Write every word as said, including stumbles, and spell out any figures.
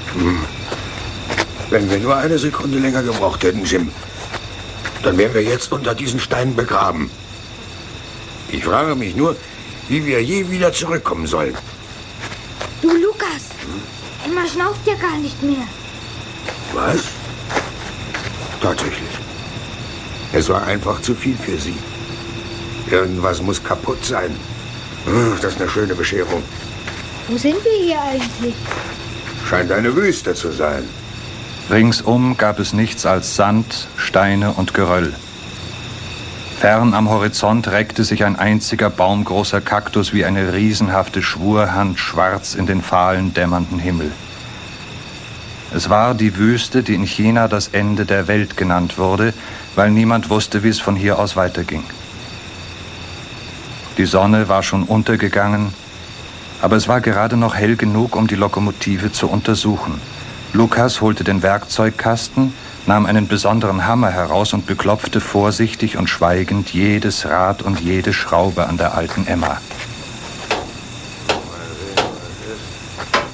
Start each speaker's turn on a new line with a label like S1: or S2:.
S1: Hm. Wenn wir nur eine Sekunde länger gebraucht hätten, Jim, dann wären wir jetzt unter diesen Steinen begraben. Ich frage mich nur, wie wir je wieder zurückkommen sollen.
S2: Du, Lukas, Emma schnauft ja gar nicht mehr.
S1: Was? Tatsächlich. Es war einfach zu viel für sie. Irgendwas muss kaputt sein. Das ist eine schöne Bescherung.
S2: Wo sind wir hier eigentlich?
S1: Scheint eine Wüste zu sein.
S3: Ringsum gab es nichts als Sand, Steine und Geröll. Fern am Horizont reckte sich ein einziger baumgroßer Kaktus wie eine riesenhafte Schwurhand schwarz in den fahlen, dämmernden Himmel. Es war die Wüste, die in China das Ende der Welt genannt wurde, weil niemand wusste, wie es von hier aus weiterging. Die Sonne war schon untergegangen, aber es war gerade noch hell genug, um die Lokomotive zu untersuchen. Lukas holte den Werkzeugkasten, nahm einen besonderen Hammer heraus und beklopfte vorsichtig und schweigend jedes Rad und jede Schraube an der alten Emma.